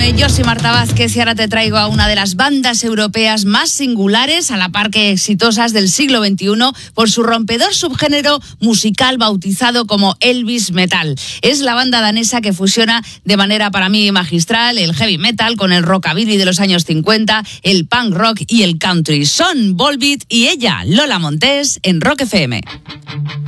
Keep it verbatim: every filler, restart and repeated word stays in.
F M, yo soy Marta Vázquez y ahora te traigo a una de las bandas europeas más singulares, a la par que exitosas del siglo veintiuno, por su rompedor subgénero musical bautizado como Elvis Metal. Es la banda danesa que fusiona de manera para mí magistral el heavy metal con el rockabilly de los años cincuenta, el punk rock y el country. Son Volbeat y ella, Lola Montes, en Rock F M.